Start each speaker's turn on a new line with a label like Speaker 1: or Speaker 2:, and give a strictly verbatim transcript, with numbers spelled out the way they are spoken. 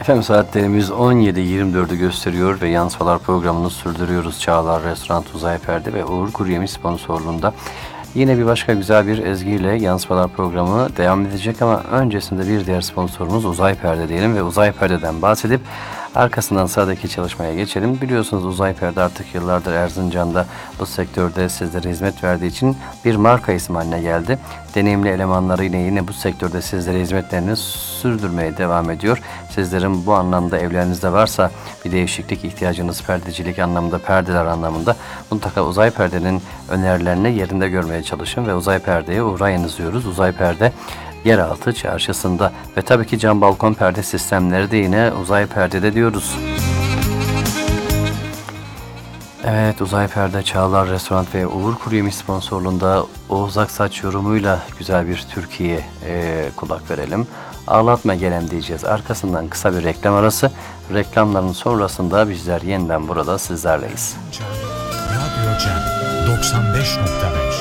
Speaker 1: Efendim saatlerimiz on yedi yirmi dördü gösteriyor ve Yansımalar programını sürdürüyoruz. Çağlar Restoran, Uzay Perde ve Uğur Kuruyemiş sponsorluğunda. Yine bir başka güzel bir ezgiyle Yansımalar programı devam edecek ama öncesinde bir diğer sponsorumuz Uzay Perde diyelim ve Uzay Perde'den bahsedip arkasından sıradaki çalışmaya geçelim. Biliyorsunuz Uzay Perde artık yıllardır Erzincan'da bu sektörde sizlere hizmet verdiği için bir marka ismi haline geldi. Deneyimli elemanlarıyla yine bu sektörde sizlere hizmetlerini sürdürmeye devam ediyor. Sizlerin bu anlamda evlerinizde varsa bir değişiklik ihtiyacınız perdecilik anlamında, perdeler anlamında mutlaka Uzay Perde'nin önerilerini yerinde görmeye çalışın ve Uzay Perde'ye uğrayınız diyoruz. Uzay Perde Yeraltı Çarşısı'nda ve tabii ki cam balkon perde sistemleri de yine Uzay Perde'de diyoruz. Evet, Uzay Perde, Çağlar Restoran ve Uğur Kuruyemiş sponsorluğunda Oğuz Aksaç yorumuyla güzel bir Türkiye e, kulak verelim. Ağlatma gelem diyeceğiz. Arkasından kısa bir reklam arası. Reklamların sonrasında bizler yeniden burada sizlerleyiz.
Speaker 2: Radyo Cem doksan beş nokta beş